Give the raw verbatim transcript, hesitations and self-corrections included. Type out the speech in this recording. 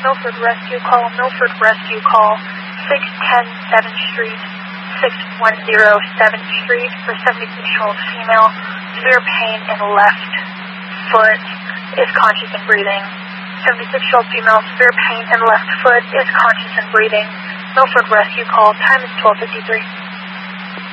Milford Rescue Call, Milford Rescue Call, six ten seventh Street, six one zero seventh Street for seventy-six-year-old female, severe pain in left foot, is conscious and breathing. seventy-six-year-old female, severe pain in left foot, is conscious and breathing. Milford Rescue Call, time is twelve fifty-three.